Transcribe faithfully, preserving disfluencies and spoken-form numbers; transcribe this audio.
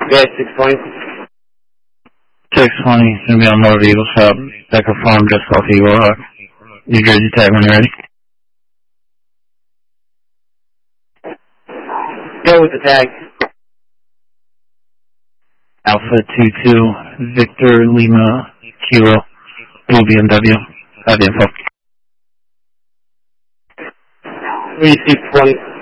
Okay, six twenty. six twenty, going to be on North Eagle Shop, Becker Farm, just off Eagle Rock. New Jersey tag when you're ready. Go with the tag. Alpha two two, Victor Lima Kilo, Blue B M W. Have the info. three six twenty.